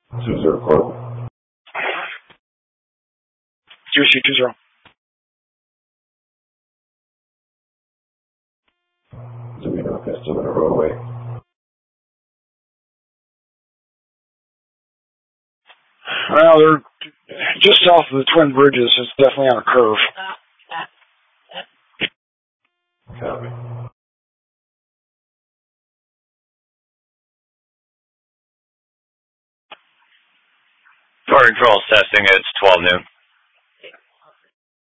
2-0 report. 2-0. Still in a roadway. Well, they're just south of the Twin Bridges. It's definitely on a curve. Copy. Fire control testing, it's 12 noon.